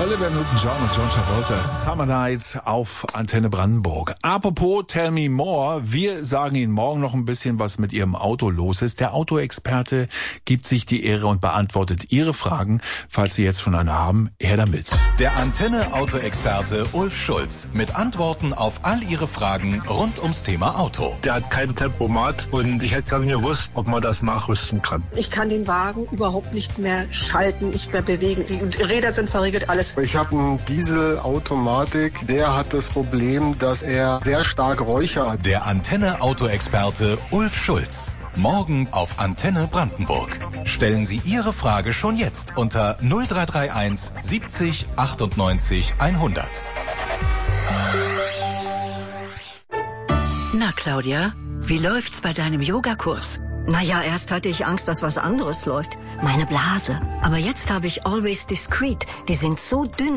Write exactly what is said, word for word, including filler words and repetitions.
Olivia Newton-John und John Travolta, Summer Nights auf Antenne Brandenburg. Apropos Tell Me More, wir sagen Ihnen morgen noch ein bisschen, was mit Ihrem Auto los ist. Der Autoexperte gibt sich die Ehre und beantwortet Ihre Fragen. Falls Sie jetzt schon eine haben, her damit. Der Antenne Autoexperte Ulf Schulz mit Antworten auf all Ihre Fragen rund ums Thema Auto. Der hat kein Tempomat und ich hätte gar nicht gewusst, ob man das nachrüsten kann. Ich kann den Wagen überhaupt nicht mehr schalten, nicht mehr bewegen. Die Räder sind verriegelt, alles. Ich habe einen Dieselautomatik, der hat das Problem, dass er sehr stark Räucher hat. Der Antenne Autoexperte Ulf Schulz. Morgen auf Antenne Brandenburg. Stellen Sie Ihre Frage schon jetzt unter null drei drei eins siebzig achtundneunzig hundert. Na, Claudia, wie läuft's bei deinem Yogakurs? Naja, erst hatte ich Angst, dass was anderes läuft. Meine Blase. Aber jetzt habe ich Always Discreet. Die sind so dünn.